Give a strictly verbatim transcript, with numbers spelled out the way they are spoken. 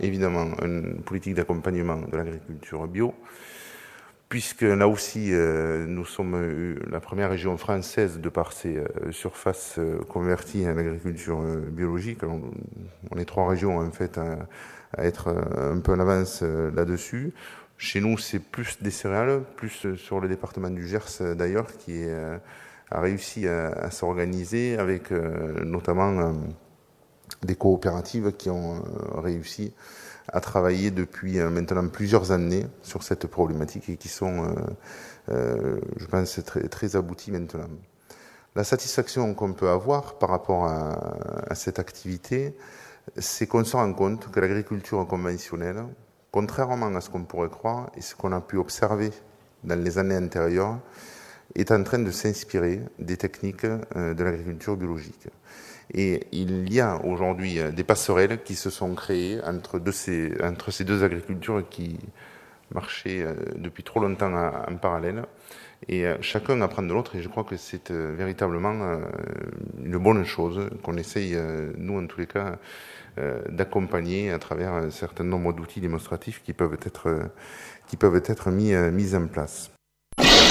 évidemment une politique d'accompagnement de l'agriculture bio, puisque là aussi, euh, nous sommes euh, la première région française de par ses euh, surfaces euh, converties à l'agriculture euh, biologique. Alors, on est trois régions en fait à, à être euh, un peu en avance euh, là-dessus. Chez nous, c'est plus des céréales, plus sur le département du Gers euh, d'ailleurs, qui est, euh, a réussi à, à s'organiser avec euh, notamment euh, des coopératives qui ont euh, réussi à travailler depuis euh, maintenant plusieurs années sur cette problématique et qui sont, euh, euh, je pense, très, très abouties maintenant. La satisfaction qu'on peut avoir par rapport à, à cette activité, c'est qu'on se rend compte que l'agriculture conventionnelle, contrairement à ce qu'on pourrait croire et ce qu'on a pu observer dans les années antérieures, est en train de s'inspirer des techniques euh, de l'agriculture biologique. Et il y a aujourd'hui des passerelles qui se sont créées entre, deux ces, entre ces deux agricultures qui marchaient depuis trop longtemps en parallèle. Et chacun apprend de l'autre, et je crois que c'est véritablement une bonne chose qu'on essaye, nous en tous les cas, d'accompagner à travers un certain nombre d'outils démonstratifs qui peuvent être, qui peuvent être mis, mis en place.